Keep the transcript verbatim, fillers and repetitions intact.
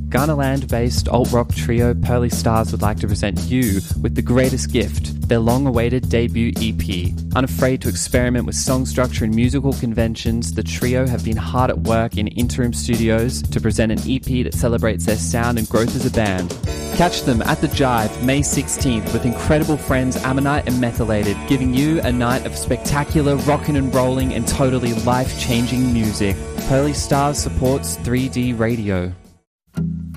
Ghanaland-based alt-rock trio Pearly Stars would like to present you with the greatest gift, their long-awaited debut E P. Unafraid to experiment with song structure and musical conventions, the trio have been hard at work in interim studios to present an E P that celebrates their sound and growth as a band. Catch them at The Jive May sixteenth with incredible friends Ammonite and Methylated, giving you a night of spectacular rockin' and rolling and totally life-changing music. Pearly Stars supports three D Radio.